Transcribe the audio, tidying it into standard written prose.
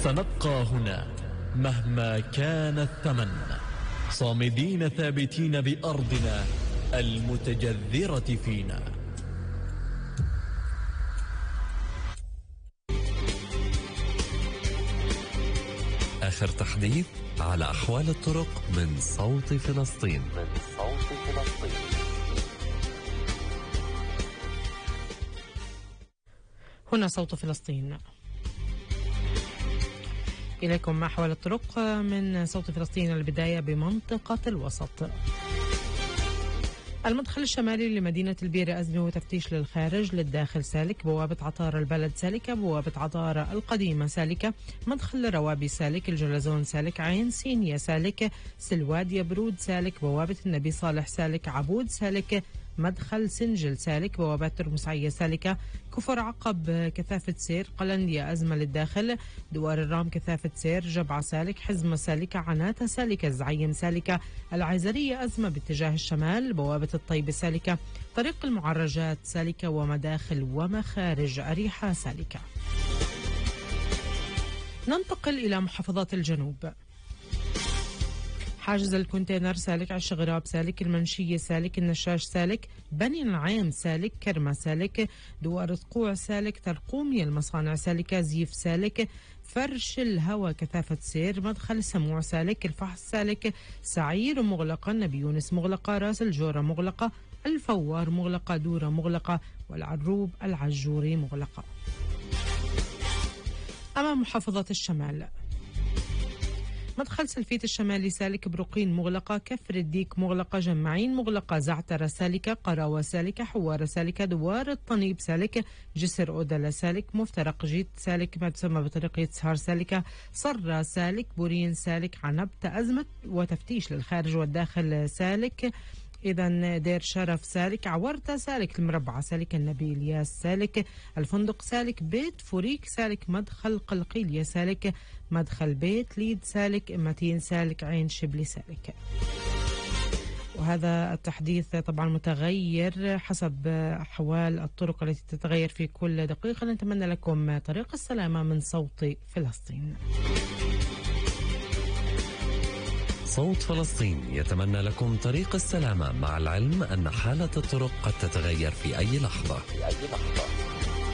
سنبقى هنا مهما كان الثمن، صامدين ثابتين بأرضنا المتجذرة فينا. آخر تحديث على أحوال الطرق من صوت فلسطين. هنا صوت فلسطين. إليكم أحوال الطرق من صوت فلسطين. البداية بمنطقة الوسط. المدخل الشمالي لمدينة البيرة أزمة وتفتيش للخارج، للداخل سالك. بوابة عطار البلد سالكة. بوابة عطار القديمة سالكة. مدخل روابي سالك. الجلزون سالك. عين سينيا سالك. سلواد يبرود سالك. بوابة النبي صالح سالك. عبود سالك. مدخل سنجل سالك. بوابات ترمسعية سالكة. كفر عقب كثافة سير. قلنديا أزمة للداخل. دوار الرام كثافة سير. جبعة سالك. حزمة سالكة. عناتة سالكة. الزعيم سالكة. العيزرية أزمة باتجاه الشمال. بوابة الطيبة سالكة. طريق المعرجات سالكة ومداخل ومخارج أريحة سالكة. ننتقل إلى محافظات الجنوب. حاجز الكونتينر سالك. عش غراب سالك. المنشية سالك. النشاش سالك. بني العيم سالك. كرمة سالك. دوار ثقوع سالك. ترقومية المصانع سالكة. زيف سالك. فرش الهوى كثافة سير. مدخل سموع سالك. الفحص سالك. سعير مغلقة. نبي يونس مغلقة. راس الجورة مغلقة. الفوار مغلقة. دورة مغلقة. والعروب العجوري مغلقة. أمام محافظة الشمال. مدخل سلفيت الشمالي سالك. بروقين مغلقة. كفر الديك مغلقة. جمعين مغلقة. زعترة سالكة. قراوة سالكة. حوارة سالكة. دوار الطنيب سالك. جسر أودلا سالك. مفترق جيت سالك ما تسمى بطريق يتسهر سالكة. صرة سالك. بورين سالك. عنبتة أزمة وتفتيش للخارج والداخل سالك. إذا دير شرف سالك. عورتة سالك. المربعة سالك. النبي الياس سالك. الفندق سالك. بيت فوريك سالك. مدخل قلقيلية سالك. مدخل بيت ليد سالك. إمتين سالك. عين شبلي سالك. وهذا التحديث طبعا متغير حسب أحوال الطرق التي تتغير في كل دقيقة. نتمنى لكم طريق السلامة من صوت فلسطين. صوت فلسطين يتمنى لكم طريق السلامة، مع العلم أن حالة الطرق قد تتغير في أي لحظة.